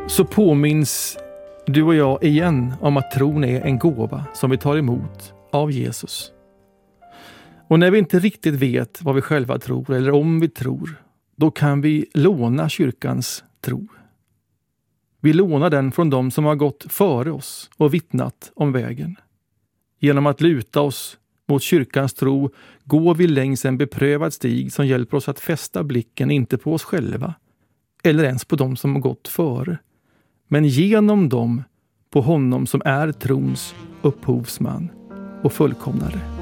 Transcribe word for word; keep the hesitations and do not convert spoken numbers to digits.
så påminns du och jag igen om att tron är en gåva som vi tar emot av Jesus. Och när vi inte riktigt vet vad vi själva tror eller om vi tror, då kan vi låna kyrkans tro. Vi lånar den från dem som har gått före oss och vittnat om vägen. Genom att luta oss mot kyrkans tro går vi längs en beprövad stig som hjälper oss att fästa blicken inte på oss själva eller ens på dem som har gått före, men genom dem på honom som är trons upphovsman och fullkomnare.